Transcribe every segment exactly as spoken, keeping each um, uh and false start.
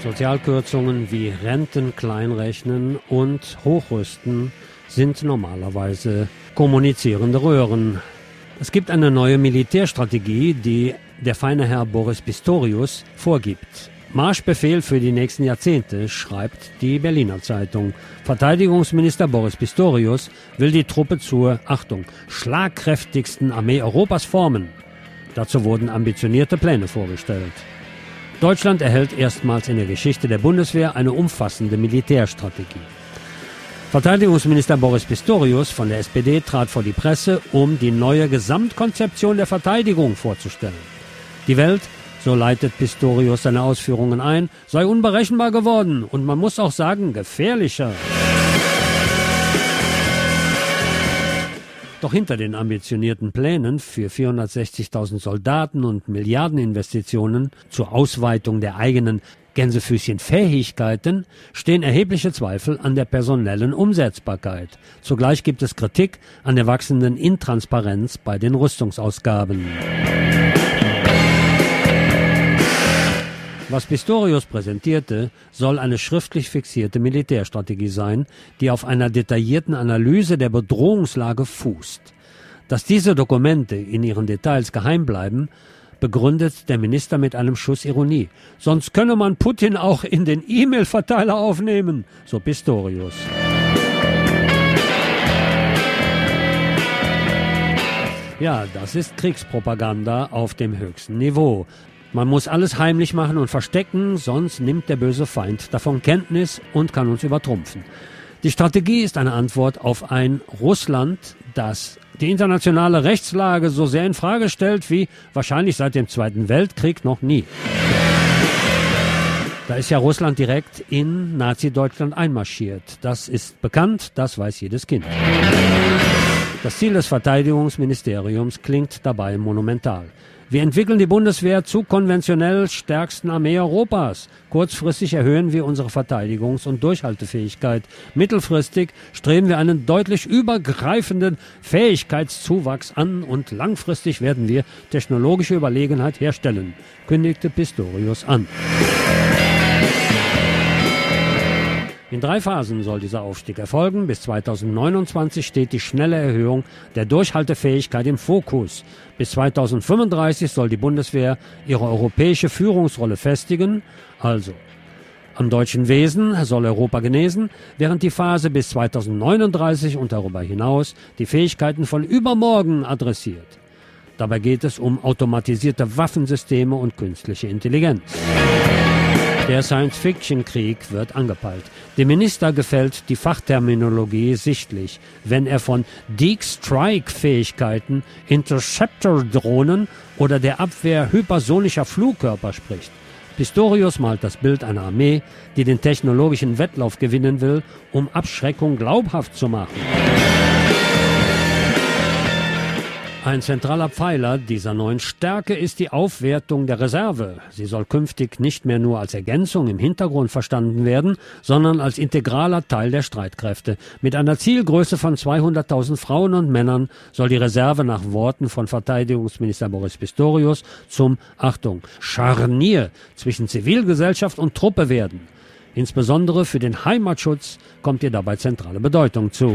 Sozialkürzungen wie Renten kleinrechnen und Hochrüsten sind normalerweise kommunizierende Röhren. Es gibt eine neue Militärstrategie, die der feine Herr Boris Pistorius vorgibt. Marschbefehl für die nächsten Jahrzehnte, schreibt die Berliner Zeitung. Verteidigungsminister Boris Pistorius will die Truppe zur, Achtung, schlagkräftigsten Armee Europas formen. Dazu wurden ambitionierte Pläne vorgestellt. Deutschland erhält erstmals in der Geschichte der Bundeswehr eine umfassende Militärstrategie. Verteidigungsminister Boris Pistorius von der S P D trat vor die Presse, um die neue Gesamtkonzeption der Verteidigung vorzustellen. Die Welt, so leitet Pistorius seine Ausführungen ein, sei unberechenbar geworden und man muss auch sagen, gefährlicher. Doch hinter den ambitionierten Plänen für vierhundertsechzigtausend Soldaten und Milliardeninvestitionen zur Ausweitung der eigenen Gänsefüßchen-Fähigkeiten stehen erhebliche Zweifel an der personellen Umsetzbarkeit. Zugleich gibt es Kritik an der wachsenden Intransparenz bei den Rüstungsausgaben. Was Pistorius präsentierte, soll eine schriftlich fixierte Militärstrategie sein, die auf einer detaillierten Analyse der Bedrohungslage fußt. Dass diese Dokumente in ihren Details geheim bleiben, begründet der Minister mit einem Schuss Ironie. Sonst könne man Putin auch in den E-Mail-Verteiler aufnehmen, so Pistorius. Ja, das ist Kriegspropaganda auf dem höchsten Niveau. Man muss alles heimlich machen und verstecken, sonst nimmt der böse Feind davon Kenntnis und kann uns übertrumpfen. Die Strategie ist eine Antwort auf ein Russland, das die internationale Rechtslage so sehr in Frage stellt wie wahrscheinlich seit dem Zweiten Weltkrieg noch nie. Da ist ja Russland direkt in Nazi-Deutschland einmarschiert. Das ist bekannt, das weiß jedes Kind. Das Ziel des Verteidigungsministeriums klingt dabei monumental. Wir entwickeln die Bundeswehr zu konventionell stärksten Armee Europas. Kurzfristig erhöhen wir unsere Verteidigungs- und Durchhaltefähigkeit. Mittelfristig streben wir einen deutlich übergreifenden Fähigkeitszuwachs an und langfristig werden wir technologische Überlegenheit herstellen, kündigte Pistorius an. In drei Phasen soll dieser Aufstieg erfolgen. Bis zweitausendneunundzwanzig steht die schnelle Erhöhung der Durchhaltefähigkeit im Fokus. Bis zweitausendfünfunddreißig soll die Bundeswehr ihre europäische Führungsrolle festigen. Also, am deutschen Wesen soll Europa genesen, während die Phase bis zweitausendneununddreißig und darüber hinaus die Fähigkeiten von übermorgen adressiert. Dabei geht es um automatisierte Waffensysteme und künstliche Intelligenz. Der Science-Fiction-Krieg wird angepeilt. Dem Minister gefällt die Fachterminologie sichtlich, wenn er von Deep Strike-Fähigkeiten, Interceptor-Drohnen oder der Abwehr hypersonischer Flugkörper spricht. Pistorius malt das Bild einer Armee, die den technologischen Wettlauf gewinnen will, um Abschreckung glaubhaft zu machen. Ein zentraler Pfeiler dieser neuen Stärke ist die Aufwertung der Reserve. Sie soll künftig nicht mehr nur als Ergänzung im Hintergrund verstanden werden, sondern als integraler Teil der Streitkräfte. Mit einer Zielgröße von zweihunderttausend Frauen und Männern soll die Reserve nach Worten von Verteidigungsminister Boris Pistorius zum, Achtung, Scharnier zwischen Zivilgesellschaft und Truppe werden. Insbesondere für den Heimatschutz kommt ihr dabei zentrale Bedeutung zu.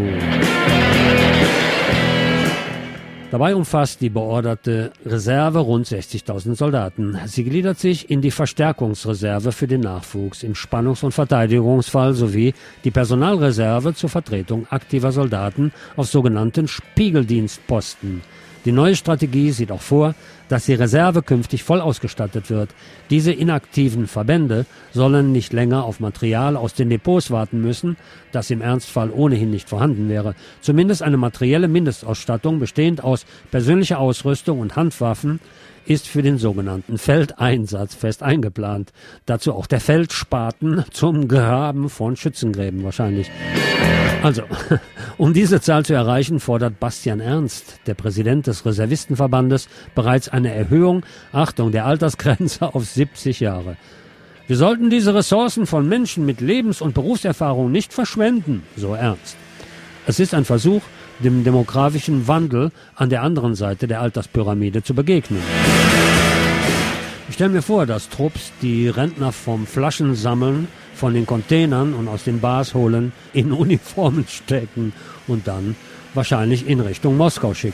Dabei umfasst die beorderte Reserve rund sechzigtausend Soldaten. Sie gliedert sich in die Verstärkungsreserve für den Nachwuchs im Spannungs- und Verteidigungsfall sowie die Personalreserve zur Vertretung aktiver Soldaten auf sogenannten Spiegeldienstposten. Die neue Strategie sieht auch vor, dass die Reserve künftig voll ausgestattet wird. Diese inaktiven Verbände sollen nicht länger auf Material aus den Depots warten müssen, das im Ernstfall ohnehin nicht vorhanden wäre. Zumindest eine materielle Mindestausstattung, bestehend aus persönlicher Ausrüstung und Handwaffen, ist für den sogenannten Feldeinsatz fest eingeplant. Dazu auch der Feldspaten zum Graben von Schützengräben wahrscheinlich. Also, um diese Zahl zu erreichen, fordert Bastian Ernst, der Präsident des Reservistenverbandes, bereits eine Erhöhung, Achtung, der Altersgrenze auf siebzig Jahre. Wir sollten diese Ressourcen von Menschen mit Lebens- und Berufserfahrung nicht verschwenden, so Ernst. Es ist ein Versuch, dem demografischen Wandel an der anderen Seite der Alterspyramide zu begegnen. Ich stelle mir vor, dass Trupps die Rentner vom Flaschensammeln, von den Containern und aus den Bars holen, in Uniformen stecken und dann wahrscheinlich in Richtung Moskau schicken.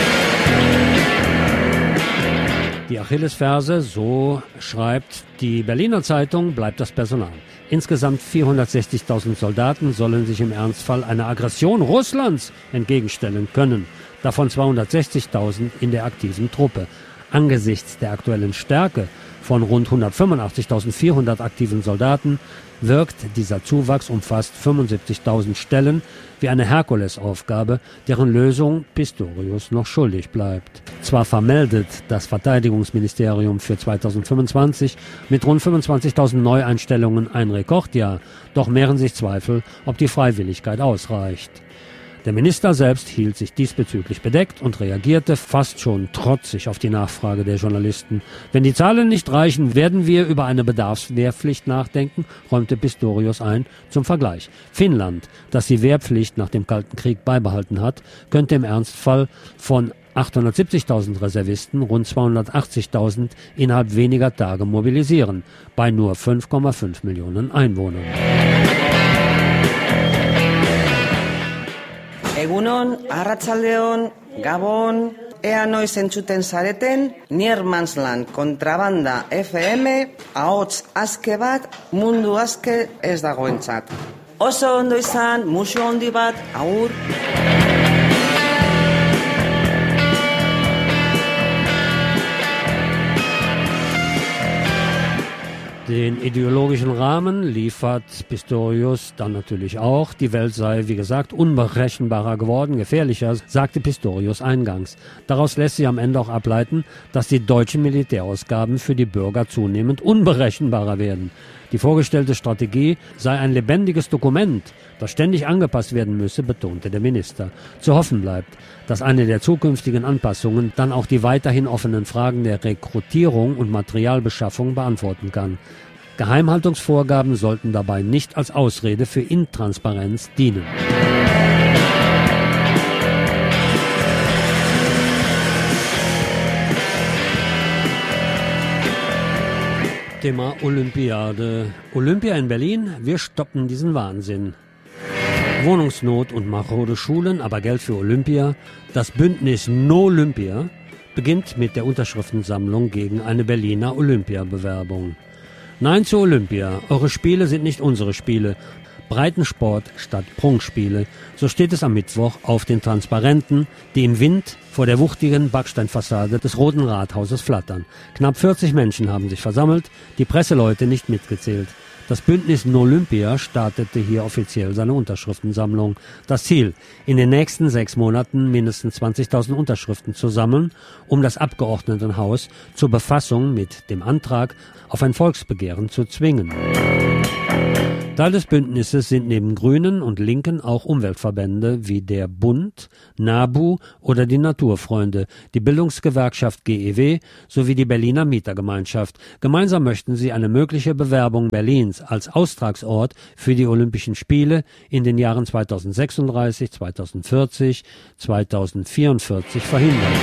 Die Achillesferse, so schreibt die Berliner Zeitung, bleibt das Personal. Insgesamt vierhundertsechzigtausend Soldaten sollen sich im Ernstfall einer Aggression Russlands entgegenstellen können. Davon zweihundertsechzigtausend in der aktiven Truppe. Angesichts der aktuellen Stärke von rund hundertfünfundachtzigtausendvierhundert aktiven Soldaten wirkt dieser Zuwachs um fast fünfundsiebzigtausend Stellen wie eine Herkulesaufgabe, deren Lösung Pistorius noch schuldig bleibt. Zwar vermeldet das Verteidigungsministerium für zweitausendfünfundzwanzig mit rund fünfundzwanzigtausend Neueinstellungen ein Rekordjahr, doch mehren sich Zweifel, ob die Freiwilligkeit ausreicht. Der Minister selbst hielt sich diesbezüglich bedeckt und reagierte fast schon trotzig auf die Nachfrage der Journalisten. Wenn die Zahlen nicht reichen, werden wir über eine Bedarfswehrpflicht nachdenken, räumte Pistorius ein. Zum Vergleich: Finnland, das die Wehrpflicht nach dem Kalten Krieg beibehalten hat, könnte im Ernstfall von achthundertsiebzigtausend Reservisten rund zweihundertachtzigtausend innerhalb weniger Tage mobilisieren, bei nur fünf Komma fünf Millionen Einwohnern. Egunon, Arratsaldeon, Gabon, ea noiz entzuten zareten, Niermannsland kontrabanda F M, ahots aske bat, mundu aske ez dagoentzat. Oso ondo izan, musu handi bat, agur. Den ideologischen Rahmen liefert Pistorius dann natürlich auch. Die Welt sei, wie gesagt, unberechenbarer geworden, gefährlicher, sagte Pistorius eingangs. Daraus lässt sich am Ende auch ableiten, dass die deutschen Militärausgaben für die Bürger zunehmend unberechenbarer werden. Die vorgestellte Strategie sei ein lebendiges Dokument, das ständig angepasst werden müsse, betonte der Minister. Zu hoffen bleibt, dass eine der zukünftigen Anpassungen dann auch die weiterhin offenen Fragen der Rekrutierung und Materialbeschaffung beantworten kann. Geheimhaltungsvorgaben sollten dabei nicht als Ausrede für Intransparenz dienen. Thema Olympiade. Olympia in Berlin, wir stoppen diesen Wahnsinn. Wohnungsnot und marode Schulen, aber Geld für Olympia. Das Bündnis No Olympia beginnt mit der Unterschriftensammlung gegen eine Berliner Olympiabewerbung. Nein zu Olympia. Eure Spiele sind nicht unsere Spiele. Breitensport statt Prunkspiele. So steht es am Mittwoch auf den Transparenten, die im Wind vor der wuchtigen Backsteinfassade des Roten Rathauses flattern. Knapp vierzig Menschen haben sich versammelt, die Presseleute nicht mitgezählt. Das Bündnis No Olympia startete hier offiziell seine Unterschriftensammlung. Das Ziel: in den nächsten sechs Monaten mindestens zwanzigtausend Unterschriften zu sammeln, um das Abgeordnetenhaus zur Befassung mit dem Antrag auf ein Volksbegehren zu zwingen. Teil des Bündnisses sind neben Grünen und Linken auch Umweltverbände wie der Bund, NABU oder die Naturfreunde, die Bildungsgewerkschaft G E W sowie die Berliner Mietergemeinschaft. Gemeinsam möchten sie eine mögliche Bewerbung Berlins als Austragsort für die Olympischen Spiele in den Jahren zweitausendsechsunddreißig, zweitausendvierzig, zweitausendvierundvierzig verhindern.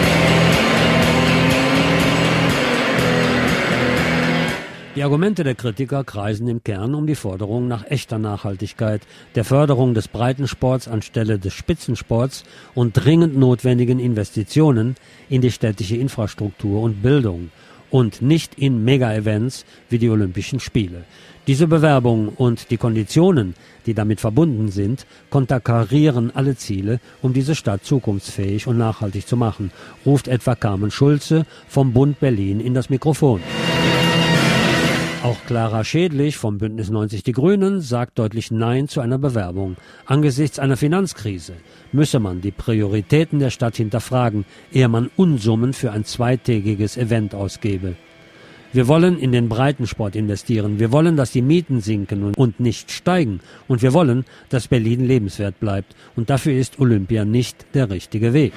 Die Argumente der Kritiker kreisen im Kern um die Forderung nach echter Nachhaltigkeit, der Förderung des Breitensports anstelle des Spitzensports und dringend notwendigen Investitionen in die städtische Infrastruktur und Bildung und nicht in Mega-Events wie die Olympischen Spiele. Diese Bewerbung und die Konditionen, die damit verbunden sind, konterkarieren alle Ziele, um diese Stadt zukunftsfähig und nachhaltig zu machen, ruft etwa Carmen Schulze vom Bund Berlin in das Mikrofon. Auch Clara Schädlich vom Bündnis neunzig Die Grünen sagt deutlich Nein zu einer Bewerbung. Angesichts einer Finanzkrise müsse man die Prioritäten der Stadt hinterfragen, ehe man Unsummen für ein zweitägiges Event ausgebe. Wir wollen in den Breitensport investieren. Wir wollen, dass die Mieten sinken und nicht steigen. Und wir wollen, dass Berlin lebenswert bleibt. Und dafür ist Olympia nicht der richtige Weg.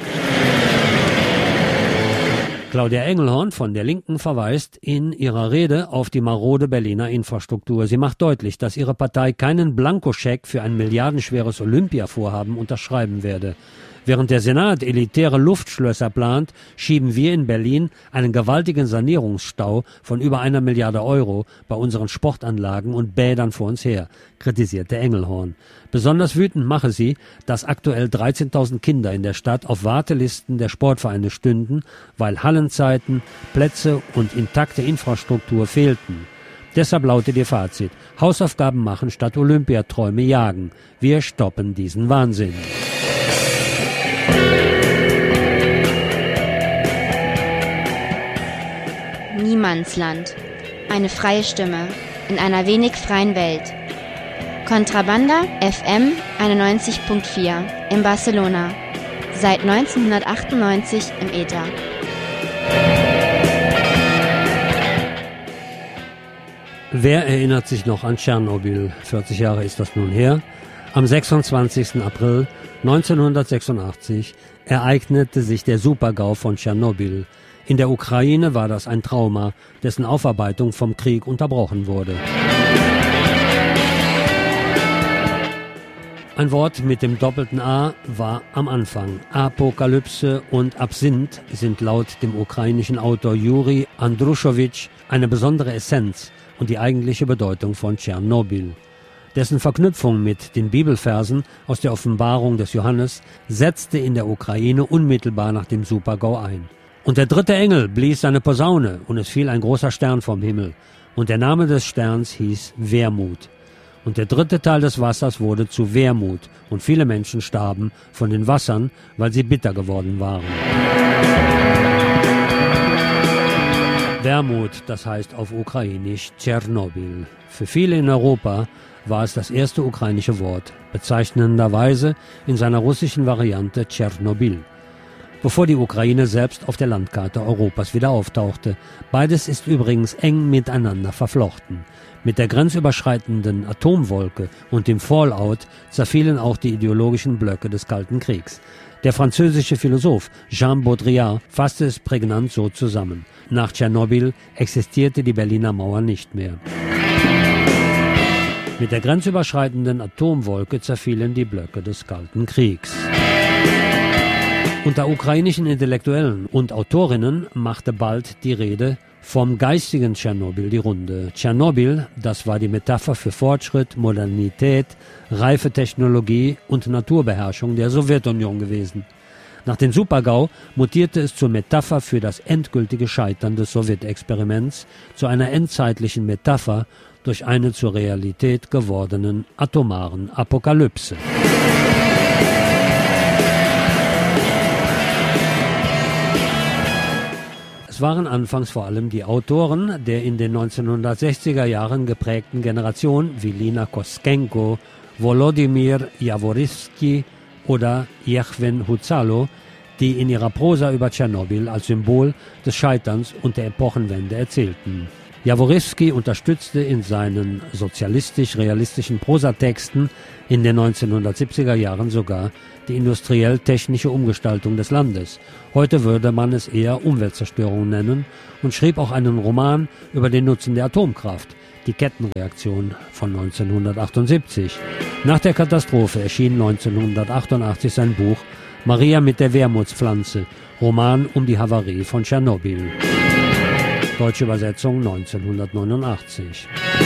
Claudia Engelhorn von der Linken verweist in ihrer Rede auf die marode Berliner Infrastruktur. Sie macht deutlich, dass ihre Partei keinen Blankoscheck für ein milliardenschweres Olympiavorhaben unterschreiben werde. Während der Senat elitäre Luftschlösser plant, schieben wir in Berlin einen gewaltigen Sanierungsstau von über einer Milliarde Euro bei unseren Sportanlagen und Bädern vor uns her, kritisierte Engelhorn. Besonders wütend mache sie, dass aktuell dreizehntausend Kinder in der Stadt auf Wartelisten der Sportvereine stünden, weil Hallenzeiten, Plätze und intakte Infrastruktur fehlten. Deshalb lautet ihr Fazit: Hausaufgaben machen statt Olympiaträume jagen. Wir stoppen diesen Wahnsinn. Niemandsland. Eine freie Stimme in einer wenig freien Welt. Contrabanda F M einundneunzig Komma vier in Barcelona. Seit neunzehnhundertachtundneunzig im Äther. Wer erinnert sich noch an Tschernobyl? vierzig Jahre ist das nun her. Am sechsundzwanzigsten April neunzehnhundertsechsundachtzig ereignete sich der Super-GAU von Tschernobyl. In der Ukraine war das ein Trauma, dessen Aufarbeitung vom Krieg unterbrochen wurde. Ein Wort mit dem doppelten A war am Anfang. Apokalypse und Absinth sind laut dem ukrainischen Autor Juri Andruschowitsch eine besondere Essenz und die eigentliche Bedeutung von Tschernobyl. Dessen Verknüpfung mit den Bibelversen aus der Offenbarung des Johannes setzte in der Ukraine unmittelbar nach dem Super-GAU ein. Und der dritte Engel blies seine Posaune, und es fiel ein großer Stern vom Himmel. Und der Name des Sterns hieß Wermut. Und der dritte Teil des Wassers wurde zu Wermut, und viele Menschen starben von den Wassern, weil sie bitter geworden waren. Wermut, das heißt auf Ukrainisch Tschernobyl. Für viele in Europa war es das erste ukrainische Wort, bezeichnenderweise in seiner russischen Variante Tschernobyl, bevor die Ukraine selbst auf der Landkarte Europas wieder auftauchte. Beides ist übrigens eng miteinander verflochten. Mit der grenzüberschreitenden Atomwolke und dem Fallout zerfielen auch die ideologischen Blöcke des Kalten Kriegs. Der französische Philosoph Jean Baudrillard fasste es prägnant so zusammen: Nach Tschernobyl existierte die Berliner Mauer nicht mehr. Mit der grenzüberschreitenden Atomwolke zerfielen die Blöcke des Kalten Kriegs. Unter ukrainischen Intellektuellen und Autorinnen machte bald die Rede vom geistigen Tschernobyl die Runde. Tschernobyl, das war die Metapher für Fortschritt, Modernität, reife Technologie und Naturbeherrschung der Sowjetunion gewesen. Nach dem Super-GAU mutierte es zur Metapher für das endgültige Scheitern des Sowjetexperiments, zu einer endzeitlichen Metapher durch eine zur Realität gewordenen atomaren Apokalypse. Es waren anfangs vor allem die Autoren der in den neunzehnhundertsechziger Jahren geprägten Generation wie Lina Koskenko, Volodymyr Jaworski oder Jechwen Huzalo, die in ihrer Prosa über Tschernobyl als Symbol des Scheiterns und der Epochenwende erzählten. Jaworski unterstützte in seinen sozialistisch-realistischen Prosatexten in den neunzehnhundertsiebziger Jahren sogar die industriell-technische Umgestaltung des Landes. Heute würde man es eher Umweltzerstörung nennen, und schrieb auch einen Roman über den Nutzen der Atomkraft, die Kettenreaktion von neunzehnhundertachtundsiebzig. Nach der Katastrophe erschien neunzehnhundertachtundachtzig sein Buch Maria mit der Wermutspflanze, Roman um die Havarie von Tschernobyl. Deutsche Übersetzung neunzehnhundertneunundachtzig.